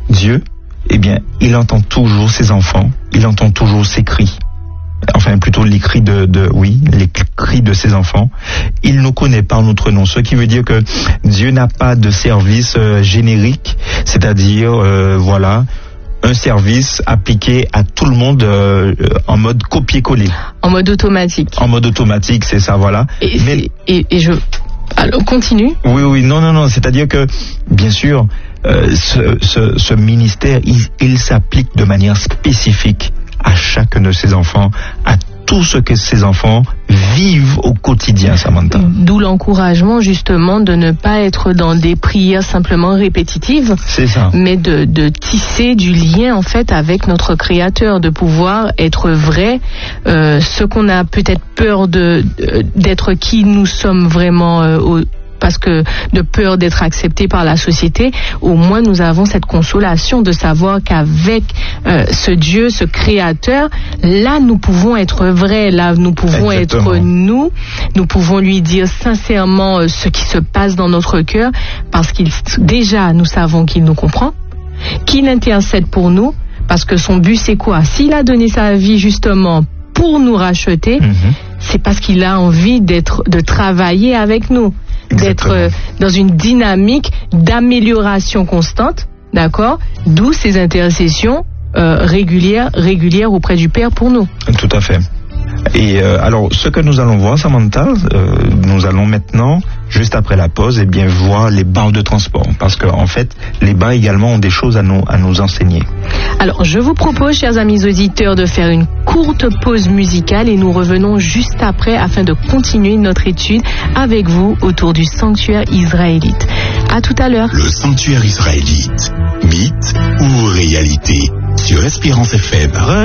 Dieu, eh bien, il entend toujours ses enfants, il entend toujours ses cris. Enfin, plutôt les cris les cris de ses enfants. Il nous connaît par notre nom, ce qui veut dire que Dieu n'a pas de service générique, c'est-à-dire, un service appliqué à tout le monde en mode copier-coller. En mode automatique. En mode automatique, c'est ça, voilà. Alors, continue. Oui, non, c'est-à-dire que, bien sûr, ce ministère, il s'applique de manière spécifique à chacun de ses enfants, à tout ce que ses enfants vivent au quotidien, Samantha. D'où l'encouragement justement de ne pas être dans des prières simplement répétitives, c'est ça. Mais de tisser du lien en fait avec notre Créateur, de pouvoir être vrai, ce qu'on a peut-être peur d'être qui nous sommes vraiment parce que de peur d'être accepté par la société, au moins nous avons cette consolation de savoir qu'avec ce Dieu, ce Créateur, là nous pouvons être vrais, là nous pouvons Exactement. être nous pouvons lui dire sincèrement ce qui se passe dans notre cœur, parce déjà nous savons qu'il nous comprend, qu'il intercède pour nous, parce que son but c'est quoi? S'il a donné sa vie justement pour nous racheter, c'est parce qu'il a envie de travailler avec nous. Exactement. D'être dans une dynamique d'amélioration constante, d'accord? D'où ces intercessions régulières auprès du Père pour nous. Tout à fait. Et alors, ce que nous allons voir, Samantha, nous allons maintenant, juste après la pause, voir les barres de transport. Parce qu'en fait, les barres également ont des choses à nous enseigner. Alors, je vous propose, chers amis auditeurs, de faire une courte pause musicale et nous revenons juste après afin de continuer notre étude avec vous autour du sanctuaire israélite. À tout à l'heure. Le sanctuaire israélite, mythe ou réalité sur Espérance FM.